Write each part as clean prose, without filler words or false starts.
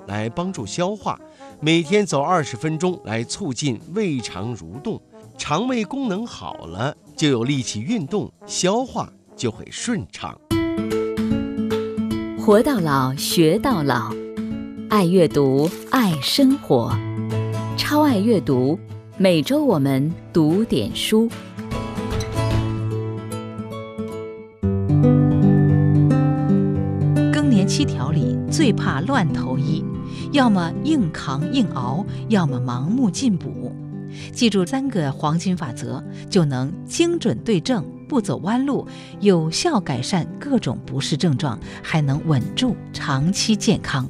来帮助消化，每天走20分钟来促进胃肠蠕动。肠胃功能好了，就有力气运动，消化就会顺畅。 活到老，学到老，爱阅读，爱生活，超爱阅读，每周我们读点书。 更年期调理最怕乱投医，要么硬扛硬熬，要么盲目进补。记住3个黄金法则，就能精准对症，不走弯路，有效改善各种不适症状，还能稳住长期健康。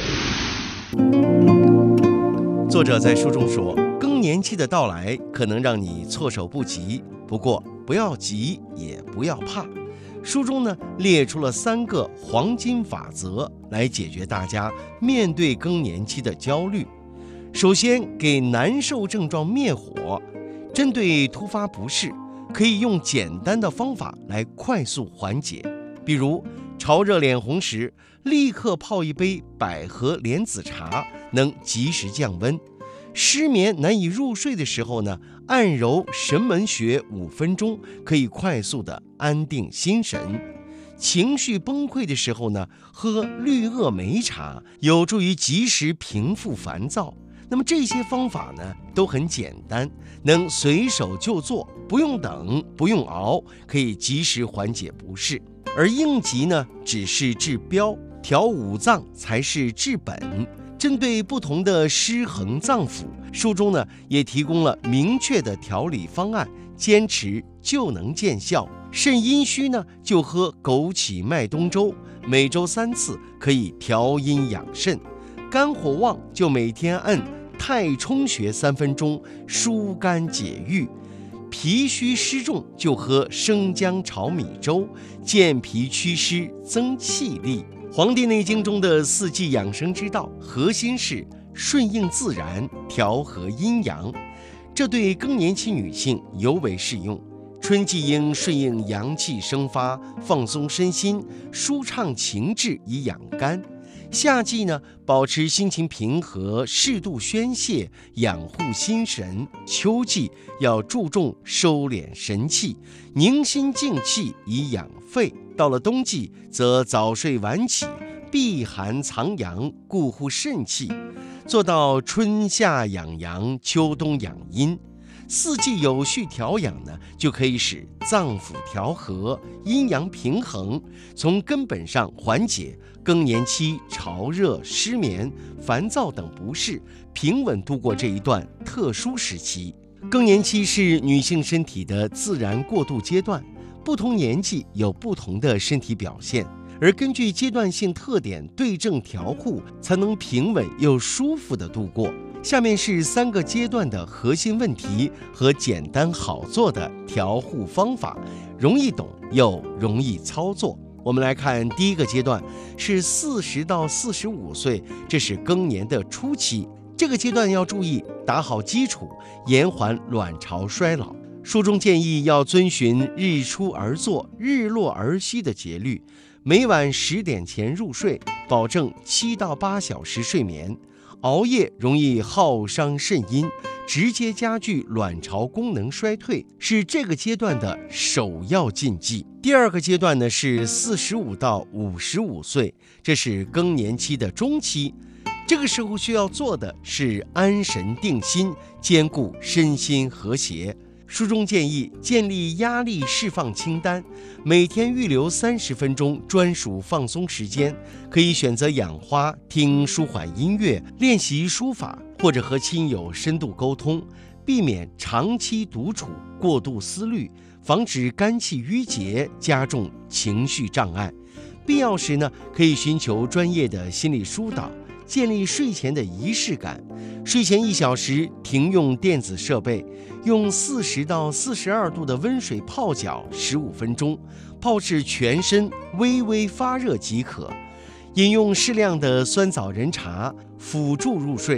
作者在书中说，更年期的到来可能让你措手不及，不过不要急，也不要怕。书中呢列出了3个黄金法则，来解决大家面对更年期的焦虑。首先，给难受症状灭火。针对突发不适，可以用简单的方法来快速缓解，比如潮热脸红时，立刻泡一杯百合莲子茶，能及时降温。失眠难以入睡的时候呢，按揉神门穴5分钟，可以快速的安定心神。情绪崩溃的时候呢，喝绿萼梅茶，有助于及时平复烦躁。那么这些方法呢都很简单，能随手就做，不用等，不用熬，可以及时缓解不适。而应急呢只是治标，调五脏才是治本。针对不同的失衡脏腑，书中呢也提供了明确的调理方案，坚持就能见效。肾阴虚呢就喝枸杞麦冬粥，每周3次，可以调阴养肾。肝火旺就每天按太冲穴3分钟，疏肝解郁。脾虚湿重就喝生姜炒米粥，健脾祛湿，增气力。《黄帝内经》中的4季养生之道，核心是顺应自然，调和阴阳，这对更年期女性尤为适用。春季应顺应阳气生发，放松身心，舒畅情志以养肝；夏季呢，保持心情平和，适度宣泄，养护心神；秋季要注重收敛神气，宁心静气以养肺；到了冬季，则早睡晚起，避寒藏阳，固护肾气，做到春夏养阳，秋冬养阴。4季有序调养呢，就可以使脏腑调和，阴阳平衡，从根本上缓解更年期潮热、失眠、烦躁等不适，平稳度过这一段特殊时期。更年期是女性身体的自然过渡阶段，不同年纪有不同的身体表现，而根据阶段性特点对症调护，才能平稳又舒服地度过。下面是3个阶段的核心问题和简单好做的调护方法，容易懂又容易操作。我们来看第1个阶段，是40到45岁，这是更年的初期。这个阶段要注意打好基础，延缓卵巢衰老。书中建议要遵循日出而作，日落而息的节律，每晚10点前入睡，保证7到8小时睡眠。熬夜容易耗伤肾阴，直接加剧卵巢功能衰退，是这个阶段的首要禁忌。第2个阶段呢是45到55岁，这是更年期的中期。这个时候需要做的是安神定心，兼顾身心和谐。书中建议建立压力释放清单，每天预留30分钟专属放松时间，可以选择养花、听舒缓音乐、练习书法，或者和亲友深度沟通，避免长期独处、过度思虑，防止肝气郁结，加重情绪障碍。必要时呢，可以寻求专业的心理疏导，建立睡前的仪式感。睡前1小时停用电子设备，用40到42度的温水泡脚15分钟，泡至全身微微发热即可。饮用适量的酸枣仁茶辅助入睡，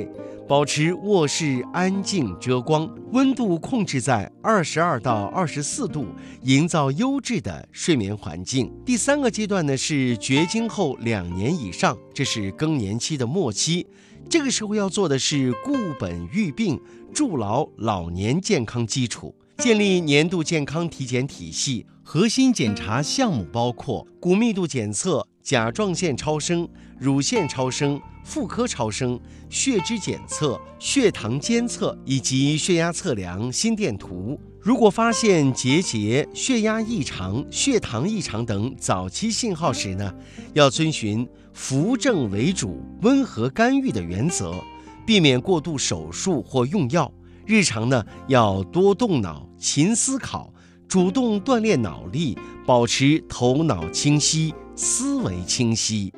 保持卧室安静遮光，温度控制在22到24度，营造优质的睡眠环境。第3个阶段呢是绝经后2年以上，这是更年期的末期。这个时候要做的是固本育病，筑牢老年健康基础，建立年度健康体检体系。核心检查项目包括骨密度检测、甲状腺超声、乳腺超声、妇科超声、血脂检测、血糖监测以及血压测量、心电图。如果发现结节、血压异常、血糖异常等早期信号时呢，要遵循扶正为主、温和干预的原则，避免过度手术或用药。日常呢，要多动脑、勤思考，主动锻炼脑力，保持头脑清晰、思维清晰。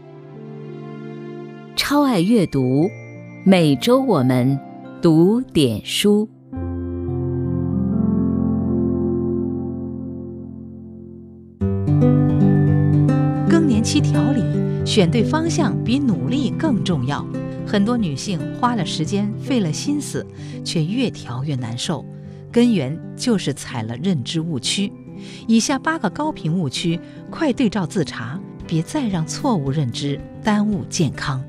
超爱阅读，每周我们读点书。 更年期调理，选对方向比努力更重要。很多女性花了时间，费了心思，却越调越难受，根源就是踩了认知误区。以下8个高频误区，快对照自查，别再让错误认知耽误健康。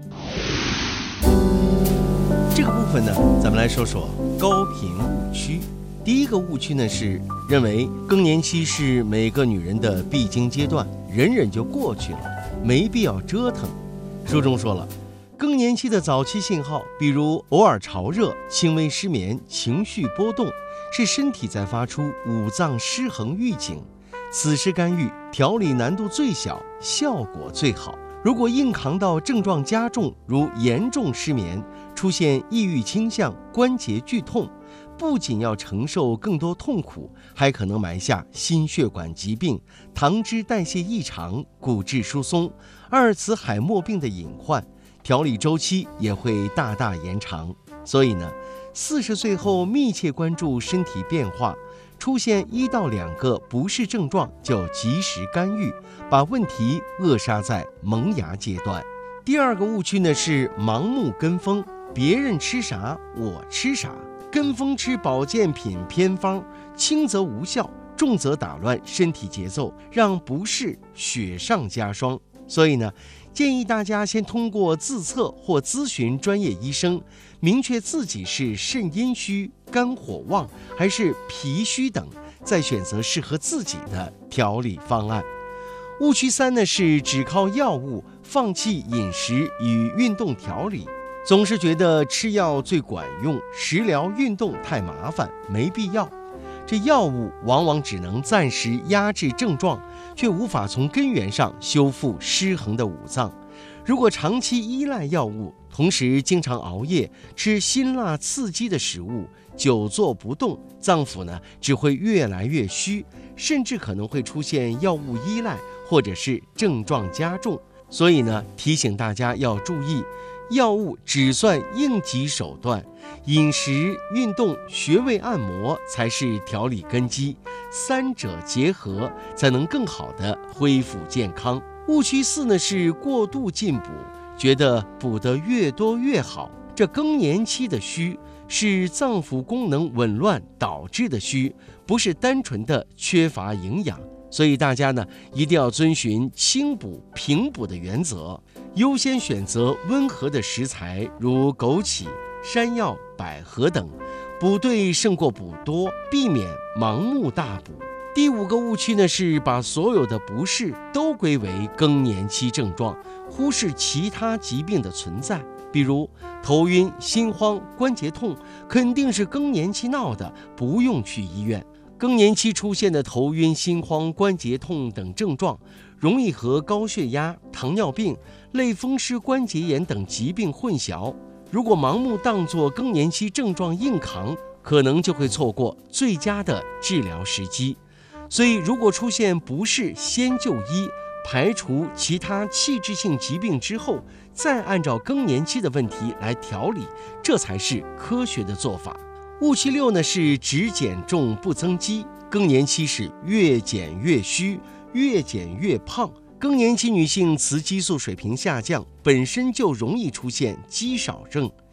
这个部分呢，咱们来说说高频误区。第1个误区呢是认为更年期是每个女人的必经阶段，忍忍就过去了，没必要折腾。书中说了，更年期的早期信号，比如偶尔潮热、轻微失眠、情绪波动，是身体在发出五脏失衡预警。此时干预调理难度最小，效果最好。如果硬扛到症状加重，如严重失眠、出现抑郁倾向、关节剧痛，不仅要承受更多痛苦，还可能埋下心血管疾病、糖脂代谢异常、骨质疏松、阿茨海默病的隐患，调理周期也会大大延长。所以呢，40岁后密切关注身体变化，出现1到2个不适症状就及时干预，把问题扼杀在萌芽阶段。第2个误区呢是盲目跟风，别人吃啥我吃啥，跟风吃保健品偏方，轻则无效，重则打乱身体节奏，让不适雪上加霜。所以呢，建议大家先通过自测或咨询专业医生，明确自己是肾阴虚、肝火旺还是脾虚等，再选择适合自己的调理方案。误区3呢是只靠药物，放弃饮食与运动调理。总是觉得吃药最管用，食疗运动太麻烦，没必要。这药物往往只能暂时压制症状，却无法从根源上修复失衡的五脏。如果长期依赖药物，同时经常熬夜，吃辛辣刺激的食物，久坐不动，脏腑呢只会越来越虚，甚至可能会出现药物依赖，或者是症状加重。所以呢，提醒大家要注意，药物只算应急手段，饮食、运动、穴位按摩才是调理根基，3者结合才能更好的恢复健康。误区4呢是过度进补，觉得补得越多越好。这更年期的虚是脏腑功能紊乱导致的虚，不是单纯的缺乏营养。所以大家呢一定要遵循清补平补的原则，优先选择温和的食材，如枸杞、山药、百合等，补对胜过补多，避免盲目大补。第5个误区呢是把所有的不适都归为更年期症状，忽视其他疾病的存在，比如头晕、心慌、关节痛，肯定是更年期闹的，不用去医院。更年期出现的头晕、心慌、关节痛等症状，容易和高血压、糖尿病、类风湿关节炎等疾病混淆。如果盲目当作更年期症状硬扛，可能就会错过最佳的治疗时机。所以，如果出现不适，先就医，排除其他器质性疾病之后，再按照更年期的问题来调理，这才是科学的做法。误区6呢是只减重不增肌，更年期是越减越虚，越减越胖。更年期女性雌激素水平下降，本身就容易出现肌少症，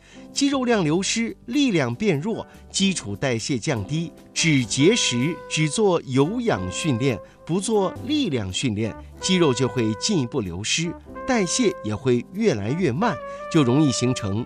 肌肉量流失，力量变弱，基础代谢降低，只节食，只做有氧训练，不做力量训练，肌肉就会进一步流失，代谢也会越来越慢，就容易形成